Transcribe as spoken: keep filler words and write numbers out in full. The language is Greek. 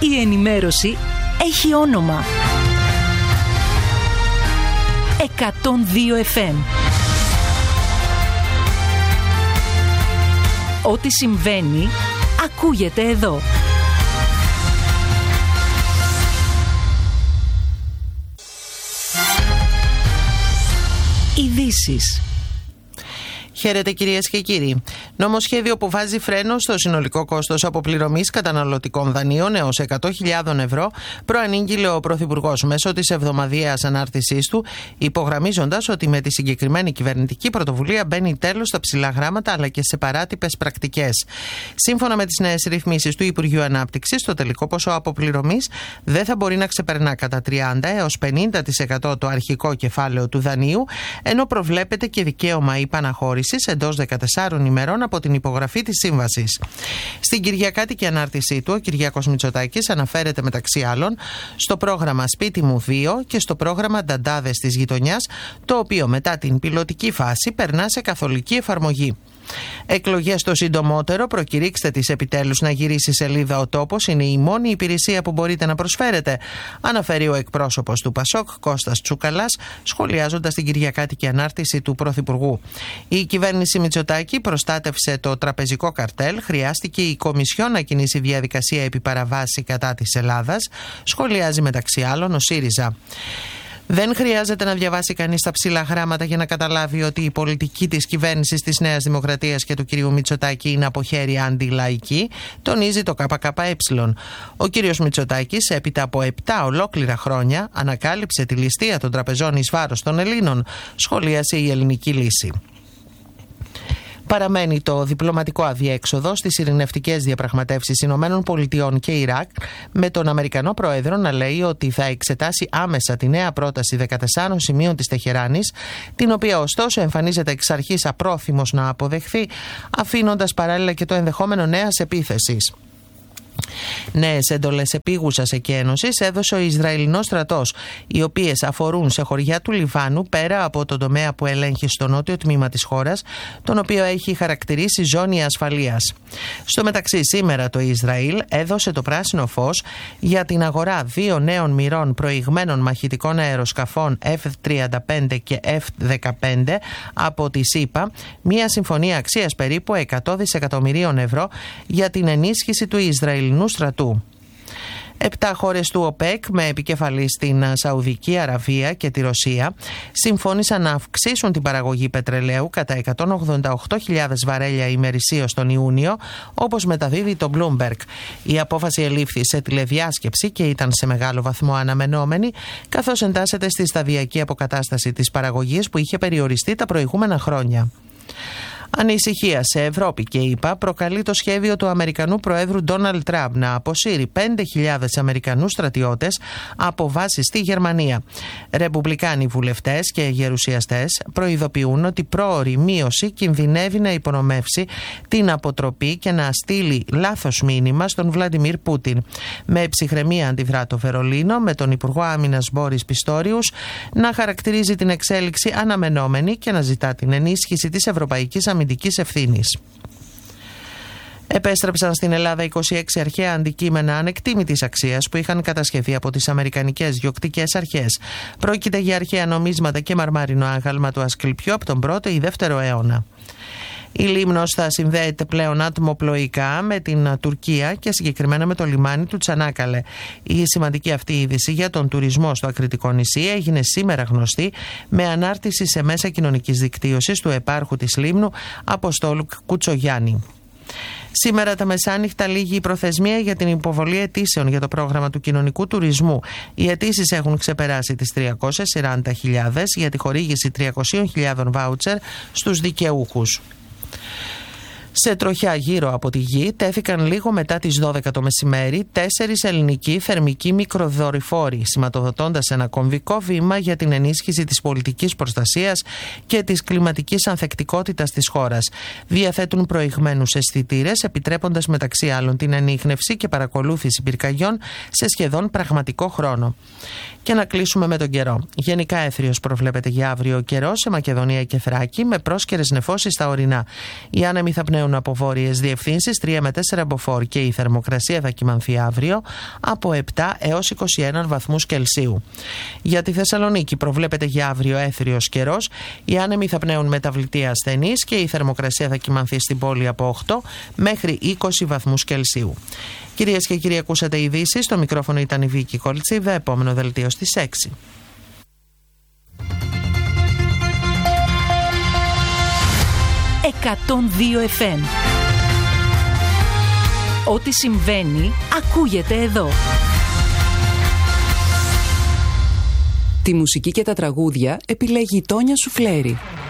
Η ενημέρωση έχει όνομα. εκατόν δύο εφ εμ. Ό,τι συμβαίνει, ακούγεται εδώ. Ειδήσεις. Χαίρετε κυρίες και κύριοι. Νομοσχέδιο που βάζει φρένο στο συνολικό κόστος αποπληρωμής καταναλωτικών δανείων έως εκατό χιλιάδες ευρώ προανήγγειλε ο Πρωθυπουργός μέσω της εβδομαδιαίας ανάρτησής του, υπογραμμίζοντας ότι με τη συγκεκριμένη κυβερνητική πρωτοβουλία μπαίνει τέλος στα ψηλά γράμματα αλλά και σε παράτυπες πρακτικές. Σύμφωνα με τις νέες ρυθμίσεις του Υπουργείου Ανάπτυξης, το τελικό ποσό αποπληρωμής δεν θα μπορεί να ξεπερνά κατά τριάντα έως πενήντα τοις εκατό το αρχικό κεφάλαιο του δανείου, ενώ προβλέπεται και δικαίωμα υπαναχώρησης εντός δεκατεσσάρων ημερών από την υπογραφή της σύμβασης. Στην κυριακάτικη ανάρτησή του, ο Κυριάκος Μητσοτάκης αναφέρεται μεταξύ άλλων στο πρόγραμμα Σπίτι μου δύο και στο πρόγραμμα Νταντάδες της Γειτονιάς, το οποίο μετά την πιλωτική φάση περνά σε καθολική εφαρμογή. Εκλογές το συντομότερο, προκηρύξτε τις επιτέλους να γυρίσει σελίδα ο τόπος, είναι η μόνη υπηρεσία που μπορείτε να προσφέρετε, αναφέρει ο εκπρόσωπος του Πασόκ, Κώστας Τσούκαλας, σχολιάζοντας την κυριακάτικη ανάρτηση του Πρωθυπουργού. Η κυβέρνηση Μητσοτάκη προστάτευσε το τραπεζικό καρτέλ, χρειάστηκε η Κομισιόν να κινήσει διαδικασία επί παραβάση κατά της Ελλάδας, σχολιάζει μεταξύ άλλων ο ΣΥΡΙΖΑ. Δεν χρειάζεται να διαβάσει κανείς τα ψηλά γράμματα για να καταλάβει ότι η πολιτική της κυβέρνησης της Νέας Δημοκρατίας και του κ. Μητσοτάκη είναι από χέρι αντιλαϊκή, τονίζει το ΚΚΕ. Ο κ. Μητσοτάκης, έπειτα από επτά ολόκληρα χρόνια, ανακάλυψε τη ληστεία των τραπεζών εις βάρος των Ελλήνων, σχολίασε η Ελληνική Λύση. Παραμένει το διπλωματικό αδιέξοδο στις ειρηνευτικές διαπραγματεύσεις Ηνωμένων Πολιτειών και Ιράκ, με τον Αμερικανό Πρόεδρο να λέει ότι θα εξετάσει άμεσα τη νέα πρόταση δεκατεσσάρων σημείων της Τεχεράνης, την οποία ωστόσο εμφανίζεται εξ αρχής απρόθυμος να αποδεχθεί, αφήνοντας παράλληλα και το ενδεχόμενο νέας επίθεσης. Νέες έντολες επίγουσας εκένωσης έδωσε ο Ισραηλινός στρατός, οι οποίες αφορούν σε χωριά του Λιβάνου πέρα από τον τομέα που ελέγχει στο νότιο τμήμα της χώρας, τον οποίο έχει χαρακτηρίσει ζώνη ασφαλείας. Στο μεταξύ, σήμερα το Ισραήλ έδωσε το πράσινο φως για την αγορά δύο νέων μοιρών προηγμένων μαχητικών αεροσκαφών εφ τριάντα πέντε και εφ δεκαπέντε από τη ΣΥΠΑ, μια συμφωνία αξίας περίπου εκατό δισεκατομμυρίων ευρώ για την ενίσχυση του Ισραηλινού στρατού. Επτά χώρες του ΟΠΕΚ, με επικεφαλή στην Σαουδική Αραβία και τη Ρωσία, συμφώνησαν να αυξήσουν την παραγωγή πετρελαίου κατά εκατόν ογδόντα οκτώ χιλιάδες βαρέλια ημερησίως τον Ιούνιο, όπως μεταδίδει το Bloomberg. Η απόφαση ελήφθη σε τηλεδιάσκεψη και ήταν σε μεγάλο βαθμό αναμενόμενη, καθώς εντάσσεται στη σταδιακή αποκατάσταση της παραγωγής που είχε περιοριστεί τα προηγούμενα χρόνια. Ανησυχία σε Ευρώπη και ΗΠΑ προκαλεί το σχέδιο του Αμερικανού Προέδρου Ντόναλντ Τραμπ να αποσύρει πέντε χιλιάδες Αμερικανούς στρατιώτες από βάσεις στη Γερμανία. Ρεπουμπλικάνοι βουλευτές και γερουσιαστές προειδοποιούν ότι πρόωρη μείωση κινδυνεύει να υπονομεύσει την αποτροπή και να στείλει λάθος μήνυμα στον Βλαντιμίρ Πούτιν. Με ψυχραιμία αντιδρά το Βερολίνο, με τον Υπουργό Άμυνας Μπόρις Πιστόριους να χαρακτηρίζει την εξέλιξη αναμενόμενη και να ζητά την ενίσχυση της ευρωπαϊκής αμυντικής ευθύνης. Επέστρεψαν στην Ελλάδα είκοσι έξι αρχαία αντικείμενα ανεκτήμητης αξίας που είχαν κατασχεθεί από τις αμερικανικές διοκτικές αρχές. Πρόκειται για αρχαία νομίσματα και μαρμάρινο άγαλμα του Ασκληπιού από τον πρώτο ή δεύτερο αιώνα. Η Λίμνος θα συνδέεται πλέον ατμοπλοϊκά με την Τουρκία και συγκεκριμένα με το λιμάνι του Τσανάκαλε. Η σημαντική αυτή είδηση για τον τουρισμό στο Ακριτικό νησί έγινε σήμερα γνωστή με ανάρτηση σε μέσα κοινωνικής δικτύωσης του επάρχου της Λίμνου, Αποστόλου Κουτσογιάννη. Σήμερα τα μεσάνυχτα λήγει η προθεσμία για την υποβολή αιτήσεων για το πρόγραμμα του κοινωνικού τουρισμού. Οι αιτήσεις έχουν ξεπεράσει τις τριακόσιες σαράντα χιλιάδες για τη χορήγηση τριακόσιες χιλιάδες βάουτσερ στους δικαιούχους. Σε τροχιά γύρω από τη γη τέθηκαν λίγο μετά τις δώδεκα το μεσημέρι τέσσερις ελληνικοί θερμικοί μικροδορυφόροι, σηματοδοτώντας ένα κομβικό βήμα για την ενίσχυση της πολιτικής προστασίας και της κλιματικής ανθεκτικότητας της χώρας. Διαθέτουν προηγμένους αισθητήρες, επιτρέποντας μεταξύ άλλων την ανίχνευση και παρακολούθηση πυρκαγιών σε σχεδόν πραγματικό χρόνο. Και να κλείσουμε με τον καιρό. Γενικά έθριος προβλέπεται για αύριο καιρό σε Μακεδονία και Θράκη, με πρόσκαιρες νεφώσεις στα ορεινά. Οι άνεμοι θα πνέουν εκπνέουν από βόρειες διευθύνσεις, τρία με τέσσερα μποφόρ, και η θερμοκρασία θα κυμανθεί αύριο από επτά έως είκοσι ένα βαθμούς Κελσίου. Για τη Θεσσαλονίκη προβλέπεται για αύριο έθριος καιρός, οι άνεμοι θα πνέουν μεταβλητή ασθενής και η θερμοκρασία θα κυμανθεί στην πόλη από οκτώ μέχρι είκοσι βαθμούς Κελσίου. Κυρίες και κύριοι, ακούσατε ειδήσεις. Στο μικρόφωνο ήταν η Βίκη Κολτσίδα. Επόμενο δελτίο στις έξι. εκατόν δύο εφ εμ. Ό,τι συμβαίνει ακούγεται εδώ. Τη μουσική και τα τραγούδια επιλέγει η Τόνια Σουφλέρη.